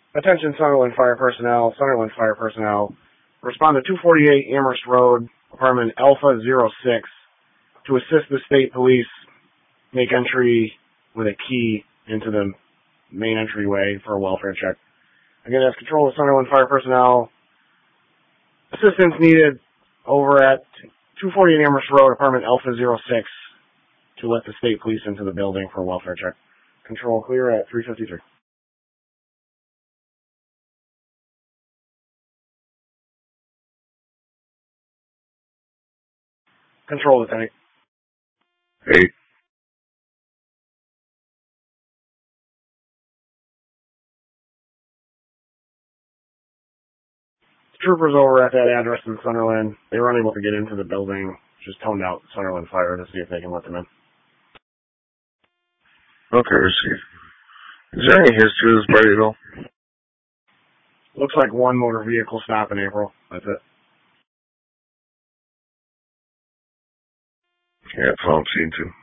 Attention Sunderland Fire Personnel. Sunderland Fire Personnel. Respond to 248 Amherst Road, apartment Alpha 06, to assist the state police make entry with a key into the main entryway for a welfare check. Again, as control of Sunderland Fire Personnel. Assistance needed over at 248 Amherst Road, apartment Alpha 06, to let the state police into the building for a welfare check. Control clear at 353. Control, Lieutenant. Hey. Troopers over at that address in Sunderland, they were unable to get into the building. Just toned out Sunderland Fire to see if they can let them in. Okay, received. Is there any history of this party at all? Looks like one motor vehicle stop in April. That's it. Yeah, that's all I'm seeing too.